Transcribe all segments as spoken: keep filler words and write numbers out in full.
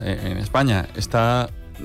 en Espanya està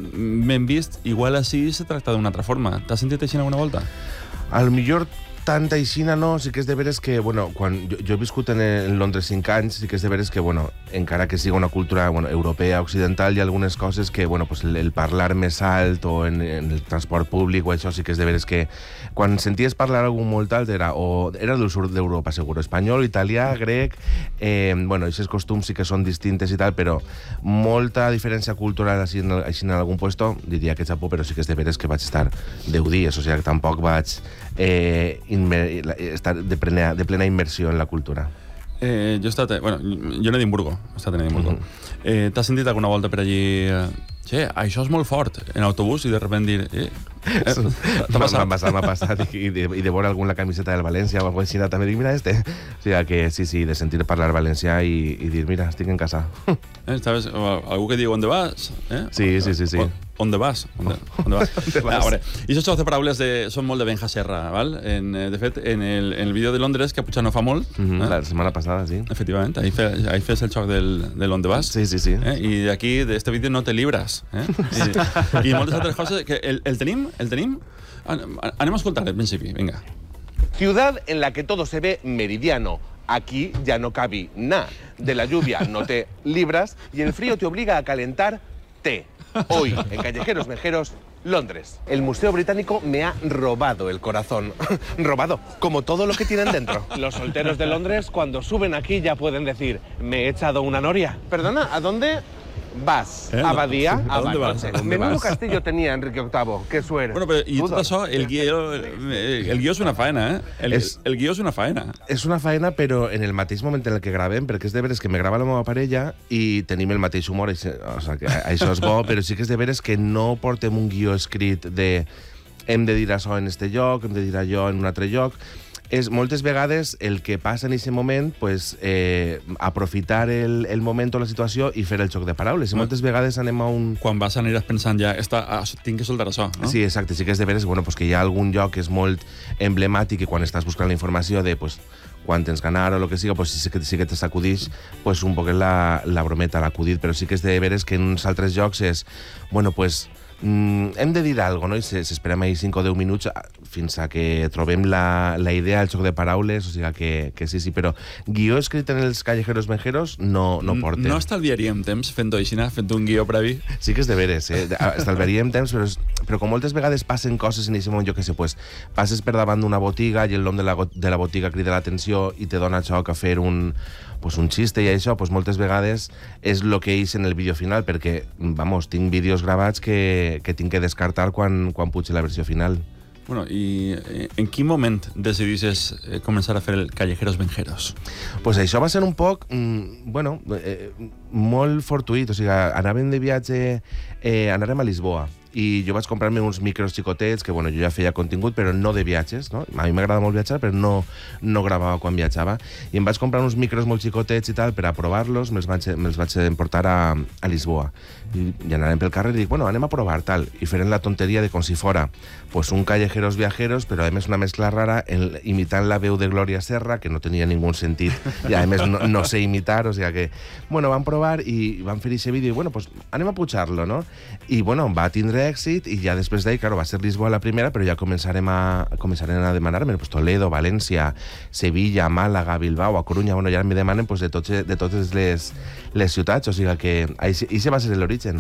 ben vist, igual així se tracta d'una altra forma. T'has sentit així alguna volta? Al millor tanta aixina no, sí que és de veres que, bueno, quan jo, jo he viscut en, en Londres cinc anys, sí que és de veres que, bueno, encara que siga una cultura, bueno, europea, occidental, hi ha algunes coses que, bueno, pues el, el parlar més alt o en, en el transport públic o això sí que és de veres que quan senties parlar algú molt alt era, o era del sud d'Europa, seguro, espanyol, italià, grec, eh, bueno, aquests costums sí que són distintes i tal, però molta diferència cultural així en, així en algun puesto, diria que Japó, però sí que és de veres que vaig estar deu dies, o sigui que tampoc vaig eh, estar de plena, de plena immersió en la cultura. Eh, jo he estat... Bueno, jo n'he Edimburgo. He estat en Edimburgo. Mm-hmm. Eh, T'has sentit alguna volta per allí... Che, això és molt fort, en autobús, i de repente dir... Eh, eh, M'ha passat, m'ha passat, i de, i de veure algun la camiseta del València o alguna cosa així, també dic, mira este. O sigui que sí, sí, de sentir parlar valencià i, i dir, mira, estic en casa. Eh, ¿sabes? Algú que diu, ¿on vas? Eh? Sí, sí, sí, sí. ¿On vas? ¿On vas? Ah, veure, i aquests jocs de paraules de, són molt de Ben Haserra, val? En, de fet, en el, en el vídeo de Londres, que potser no fa molt... Mm-hmm, eh? La setmana passada, sí. Efectivament, ahí, fe, ahí fes el xoc del, del on vas. Sí, sí, sí. Eh? I d'aquí, d'este vídeo, no te libres. Eh? I, i moltes altres coses que el, el tenim, el tenim. Anem a escoltar el principi, vinga. Ciudad en la que todo se ve meridiano. Aquí ya no cabe nada. De la lluvia no te libras y el frío te obliga a calentar té. Hoy, en Callejeros Vejeros, Londres. El Museo Británico me ha robado el corazón. Robado, como todo lo que tienen dentro. Los solteros de Londres, cuando suben aquí, ya pueden decir, me he echado una noria. Perdona, ¿a dónde vas? Eh, ¿Abadía? ¿A dónde vas? ¿A dónde Menudo vas? castillo tenía Enrique octavo. Qué suerte. Bueno, però i tot això, el guió, el, el guió és una faena, eh? El, És- el guió és una faena. És una faena, però en el mateix moment en el que gravem, perquè és de veres que me grava la meva parella i tenim el mateix humor, o sigui, que això és bo, però sí que és de veres que no portem un guió escrit de hem de dir això en este lloc, hem de dir allò en un altre lloc. És moltes vegades el que passa en aquest moment, pues, eh, aprofitar el, el moment o la situació i fer el xoc de paraules. I moltes vegades anem a un... Quan vas aniràs pensant ja, esta, ah, tinc que soltar això, no? Sí, exacte, sí que és de veres bueno, pues que hi ha algun lloc que és molt emblemàtic i quan estàs buscant la informació de pues, quan tens ganar o el que siga, pues sí que, sí que te sacudix pues, un poquet la, la brometa, l'acudit, però sí que és de veres que en uns altres llocs és, bueno, pues, mm, hem de dir alguna cosa, no? I s'esperem ahir cinc o deu minuts fins a que trobem la, la idea, el xoc de paraules, o sigui que, que sí, sí, però guió escrit en els Callejeros Vejeros no, no porten. No estalviaríem temps fent-ho així, fent un guió previ? Sí que és de veres, eh? Estalviaríem temps, però, però com moltes vegades passen coses en aquest moment, jo què sé, pues, passes per davant d'una botiga i el nom de la, de la botiga crida l'atenció i te dona xoc a fer un, pues, un xiste i això, pues, moltes vegades és el que és en el vídeo final, perquè, vamos, tinc vídeos gravats que, que tinc que descartar quan, quan puig la versió final. Bueno, i en quin moment decidisses eh, començar a fer el Callejeros Venjeros? Pues això va ser un poc, mm, bueno, eh, molt fortuït. O sigui, anàvem de viatge, eh, anàrem a Lisboa, i jo vaig comprar-me uns micros xicotets, que bueno, jo ja feia contingut, però no de viatges, no? A mi m'agrada molt viatjar, però no, no gravava quan viatjava. I em vaig comprar uns micros molt xicotets i tal, per a provar-los, me'ls vaig, me'ls vaig emportar a, a Lisboa. I, i anàrem pel carrer i dic, bueno, anem a provar, tal. I feren la tonteria de com si fora pues, un Callejeros Viajeros, però a més una mescla rara, en, imitant la veu de Gloria Serra, que no tenia ningú sentit, i a més no, no sé imitar, o sigui que, bueno, van provar i van fer aquest vídeo i, bueno, pues anem a pujar-lo, no? I, bueno, va tindre èxit i ja després d'ahir, claro, va ser Lisboa la primera, però ja començarem a, començarem a demanar-me pues, Toledo, València, Sevilla, Màlaga, Bilbao, a Corunya, bueno, ja me demanen pues, de, tots, de totes les, les ciutats, o sigui que això va ser l'origen.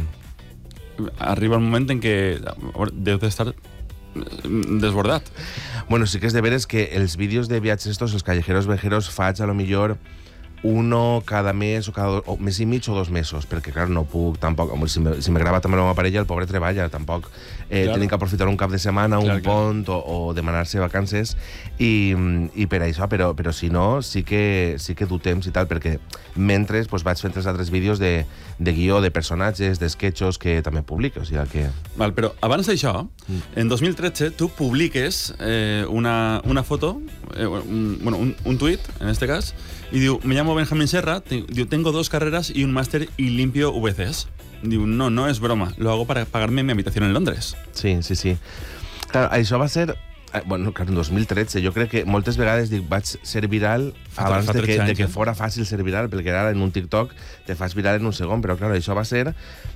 Arriba el moment en què deu d'estar desbordat. Bueno, sí que és de veres que els vídeos de viatges estos, els Callejeros Vejeros, faig a lo millor uno cada mes o cada do, o mes i mig o dos mesos, perquè, clar, no puc tampoc... Si me, si me grava també la meva parella, el pobre treballa, tampoc eh, claro. Tenim que aprofitar un cap de setmana, un claro, pont claro. o, o demanar-se vacances i, i per això, però, però si no, sí que, sí que du temps i tal, perquè mentre pues, vaig fent els altres vídeos de, de guió, de personatges, d'esquetxos que també publico, o sigui que... Val, però abans d'això, mm. en dos mil tretze, tu publiques eh, una, una foto, eh, un, bueno, un, un tuit, en este cas, y diu, me llamo Benjamín Serra, diu, tengo dos carreras y un máster y limpio V Cs. Diu, no, no es broma, lo hago para pagarme mi habitación en Londres. Sí, sí, sí. Claro, això va ser... Eh, bueno, clar, en dos mil tretze. Jo crec que moltes vegades dic, vaig ser viral Fa- abans fa de que, tretze de anys, que eh? fora fàcil ser viral, perquè ara en un TikTok te fas viral en un segon, però clar, això va ser